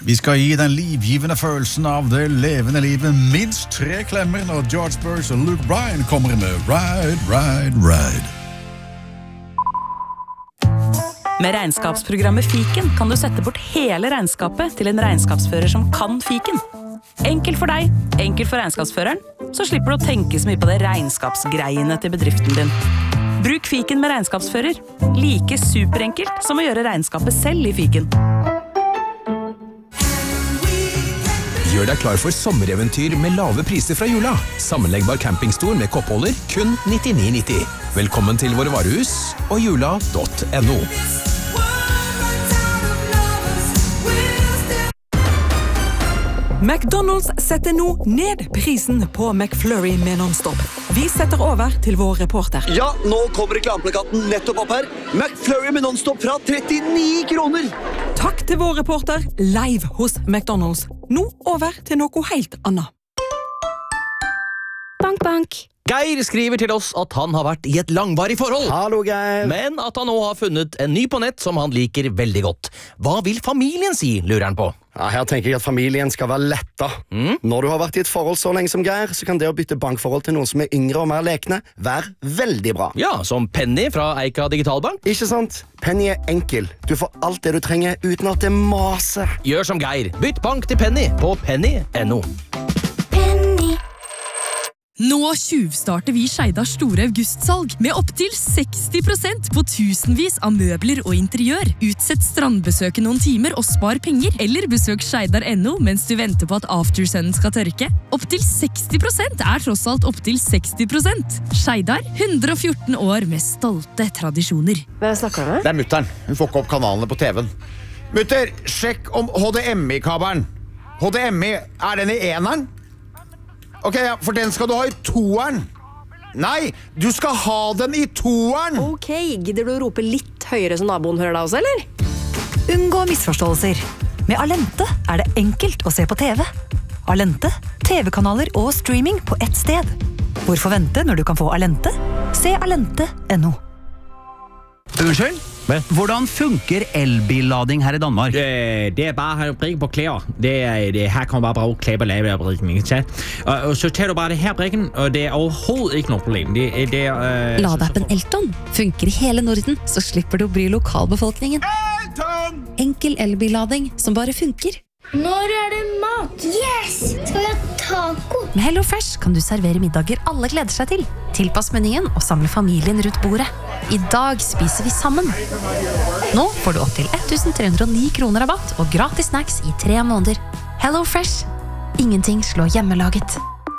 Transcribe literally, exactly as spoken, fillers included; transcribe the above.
Vi skal gi den livgivende følelsen av det levende livet minst tre klemmer når George Burns og Luke Bryan kommer med Ride, Ride, Ride. Med regnskapsprogrammet Fiken kan du sette bort hele regnskapet til en regnskapsfører som kan Fiken. Enkelt for deg, enkelt for regnskapsføreren, så slipper du å tenke så mye på det regnskapsgreiene til bedriften din. Bruk Fiken med regnskapsfører. Like superenkelt som å gjøre regnskapet selv i Fiken. Gjør deg klar for sommereventyr med lave priser fra Jula. Sammenleggbar campingstol med koppholder, kun nittini nitti. Velkommen til våre varehus og jula punktum no. McDonald's setter nå ned prisen på McFlurry med non-stop. Vi setter over til vår reporter. Ja, nå kommer reklameplakaten nettopp opp her. McFlurry med non-stop fra trettini kroner. Takk til vår reporter live hos McDonald's. Nå over til noe helt annet. Bank, bank. Geir skriver til oss at han har vært i et langvarig forhold. Hallo, Geir. Men at han nå har funnet en ny på nett som han liker veldig godt. Hva vil familien si, lurer han på? Ja, her tenker jeg at familien skal være letta. Mm? Når du har vært i et forhold så lenge som Geir, så kan det å bytte bankforhold til noen som er yngre og mer lekne være veldig bra. Ja, som Penny fra Eika Digitalbank. Ikke sant? Penny er enkel. Du får alt det du trenger uten at det maser. Gjør som Geir. Bytt bank til Penny på penny punktum no. Nå tjuvstarter vi Skeidars store augustsalg med opp til seksti prosent på tusenvis av møbler og interiør. Utsett strandbesøket noen timer og spar penger, eller besøk skeidar punktum no mens du venter på at aftersunnen skal tørke. Opp til seksti prosent er tross alt opp til seksti prosent. Skeidar, hundre og fjorten år med stolte tradisjoner. Hvem snakker du med? Det er mutteren. Hun får ikke opp kanalene på T V-en. Mutter, sjekk om H D M I-kabelen. H D M I, er den i eneren? Ok, ja, for den skal du ha i toeren. Nei, du skal ha den i toeren. Ok, gidder du å rope litt høyere som naboen hører deg også, eller? Unngå misforståelser. Med Alente er det enkelt å se på T V. Alente, T V-kanaler og streaming på ett sted. Hvorfor vente når du kan få Alente? Se alente punktum no. Unnskyld? Hvordan funker elbillading her i Danmark? Det, det er bare at brikken på klæder. Det er, det, her kan man bare bruge klæber lave af brikken. Ikke? Og, og så tager du bare det her brikken, og det er overhovedet ikke noe problem. Det, det er, øh, Ladeappen Elton funker i hele Norden, så slipper du å bry lokalbefolkningen. Elton! Enkel elbillading som bare funker. Når er det mat? Yes! Skal vi ha taco? Med HelloFresh kan du servere middager alle gleder seg til. Tilpass menyen og samle familien rundt bordet. I dag spiser vi sammen. Nå får du opp til elleve hundre og ni kroner rabatt og gratis snacks i tre måneder. HelloFresh. Ingenting slår hjemmelaget.